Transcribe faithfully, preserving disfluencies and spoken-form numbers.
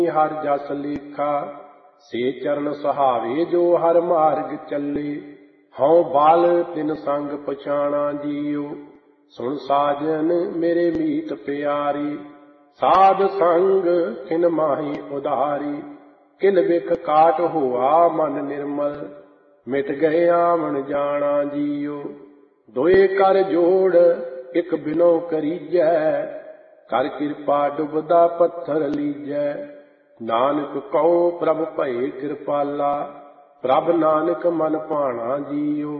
हर जस लेखा, से चरण सुहावे जो हर मार्ग चले। हऊँ बाल तिन संग पछाणा जियो, सुन साजन मेरे मीत प्यारी। साध संग खिन माही उधारी, किल बिख काट हुआ मन निर्मल। मिट गए आवन जाना जियो, दोए कर जोड़ इक बिनो करीजै। कर किरपा डुबदा पत्थर लीजै, नानक कहो प्रभ भये कृपाला। प्रभ नानक मन भाना जियो,